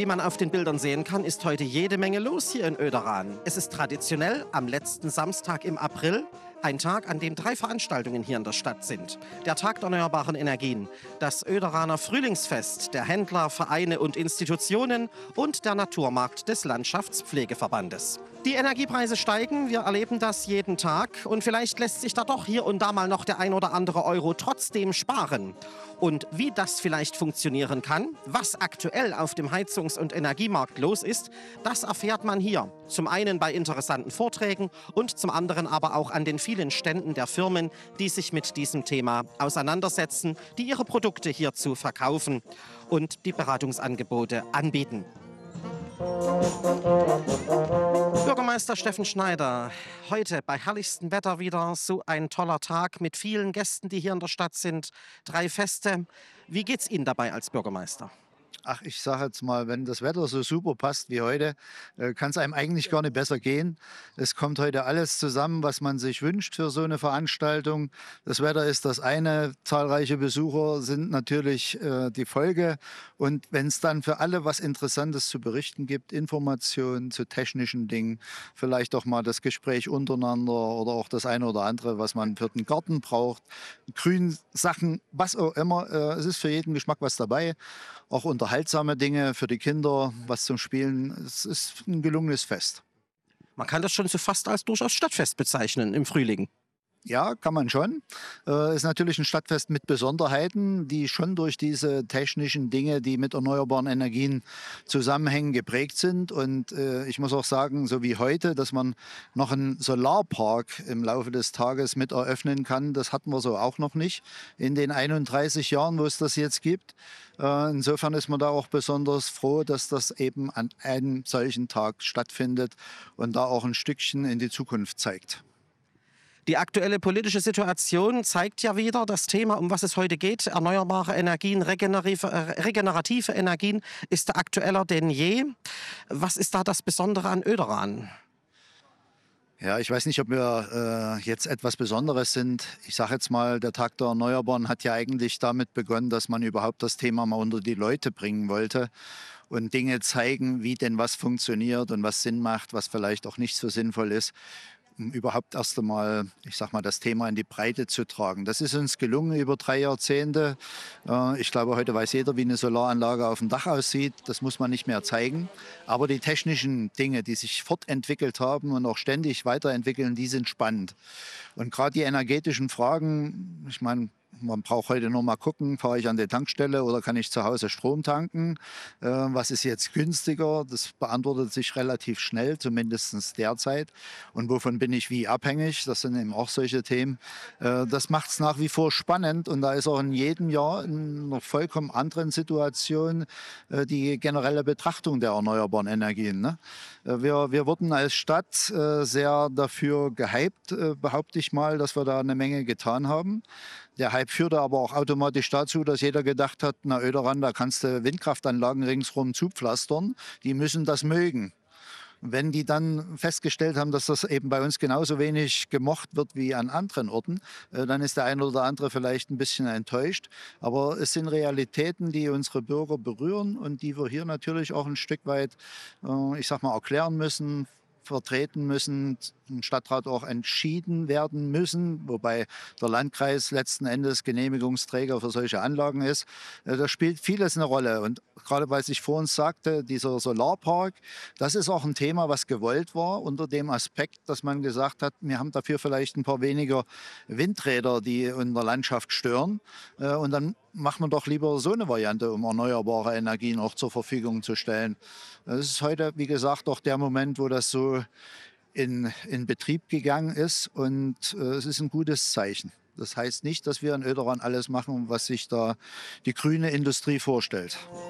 Wie man auf den Bildern sehen kann, ist heute jede Menge los hier in Oederan. Es ist traditionell am letzten Samstag im April ein Tag, an dem 3 Veranstaltungen hier in der Stadt sind. Der Tag der erneuerbaren Energien, das Oederaner Frühlingsfest der Händler, Vereine und Institutionen und der Naturmarkt des Landschaftspflegeverbandes. Die Energiepreise steigen, wir erleben das jeden Tag und vielleicht lässt sich da doch hier und da mal noch der ein oder andere Euro trotzdem sparen. Und wie das vielleicht funktionieren kann, was aktuell auf dem Heizungs- und Energiemarkt los ist, das erfährt man hier. Zum einen bei interessanten Vorträgen und zum anderen aber auch an den vielen Ständen der Firmen, die sich mit diesem Thema auseinandersetzen, die ihre Produkte hierzu verkaufen und die Beratungsangebote anbieten. Bürgermeister Steffen Schneider, heute bei herrlichstem Wetter wieder so ein toller Tag mit vielen Gästen, die hier in der Stadt sind, 3 Feste. Wie geht's Ihnen dabei als Bürgermeister? Ach, ich sage jetzt mal, wenn das Wetter so super passt wie heute, kann es einem eigentlich gar nicht besser gehen. Es kommt heute alles zusammen, was man sich wünscht für so eine Veranstaltung. Das Wetter ist das eine, zahlreiche Besucher sind natürlich die Folge. Und wenn es dann für alle was Interessantes zu berichten gibt, Informationen zu technischen Dingen, vielleicht auch mal das Gespräch untereinander oder auch das eine oder andere, was man für den Garten braucht, Grünsachen, was auch immer, es ist für jeden Geschmack was dabei. Auch unterhaltsame Dinge für die Kinder, was zum Spielen. Es ist ein gelungenes Fest. Man kann das schon so fast als durchaus Stadtfest bezeichnen im Frühling. Ja, kann man schon. Ist natürlich ein Stadtfest mit Besonderheiten, die schon durch diese technischen Dinge, die mit erneuerbaren Energien zusammenhängen, geprägt sind. Und ich muss auch sagen, so wie heute, dass man noch einen Solarpark im Laufe des Tages mit eröffnen kann, das hatten wir so auch noch nicht in den 31 Jahren, wo es das jetzt gibt. Insofern ist man da auch besonders froh, dass das eben an einem solchen Tag stattfindet und da auch ein Stückchen in die Zukunft zeigt. Die aktuelle politische Situation zeigt ja wieder das Thema, um was es heute geht. Erneuerbare Energien, regenerative Energien ist aktueller denn je. Was ist da das Besondere an Oederan? Ja, ich weiß nicht, ob wir jetzt etwas Besonderes sind. Ich sage jetzt mal, der Tag der Erneuerbaren hat ja eigentlich damit begonnen, dass man überhaupt das Thema mal unter die Leute bringen wollte und Dinge zeigen, wie denn was funktioniert und was Sinn macht, was vielleicht auch nicht so sinnvoll ist, um überhaupt erst einmal, ich sag mal, das Thema in die Breite zu tragen. Das ist uns gelungen über 3 Jahrzehnte. Ich glaube, heute weiß jeder, wie eine Solaranlage auf dem Dach aussieht. Das muss man nicht mehr zeigen. Aber die technischen Dinge, die sich fortentwickelt haben und auch ständig weiterentwickeln, die sind spannend. Und gerade die energetischen Fragen, ich meine, man braucht heute nur mal gucken, fahre ich an die Tankstelle oder kann ich zu Hause Strom tanken? Was ist jetzt günstiger? Das beantwortet sich relativ schnell, zumindest derzeit. Und wovon bin ich wie abhängig? Das sind eben auch solche Themen. Das macht es nach wie vor spannend und da ist auch in jedem Jahr in einer vollkommen anderen Situation die generelle Betrachtung der erneuerbaren Energien. Ne? Wir wurden als Stadt sehr dafür gehypt, behaupte ich mal, dass wir da eine Menge getan haben. Der Hype führte aber auch automatisch dazu, dass jeder gedacht hat, na Oederan, da kannst du Windkraftanlagen ringsherum zupflastern, die müssen das mögen. Wenn die dann festgestellt haben, dass das eben bei uns genauso wenig gemocht wird wie an anderen Orten, dann ist der eine oder andere vielleicht ein bisschen enttäuscht. Aber es sind Realitäten, die unsere Bürger berühren und die wir hier natürlich auch ein Stück weit, ich sag mal, erklären müssen, vertreten müssen, im Stadtrat auch entschieden werden müssen, wobei der Landkreis letzten Endes Genehmigungsträger für solche Anlagen ist. Da spielt vieles eine Rolle. Und gerade weil ich vor uns sagte, dieser Solarpark, das ist auch ein Thema, was gewollt war, unter dem Aspekt, dass man gesagt hat, wir haben dafür vielleicht ein paar weniger Windräder, die in der Landschaft stören. Und dann macht man doch lieber so eine Variante, um erneuerbare Energien auch zur Verfügung zu stellen. Das ist heute, wie gesagt, auch der Moment, wo das so in Betrieb gegangen ist und es ist ein gutes Zeichen. Das heißt nicht, dass wir in Oederan alles machen, was sich da die grüne Industrie vorstellt.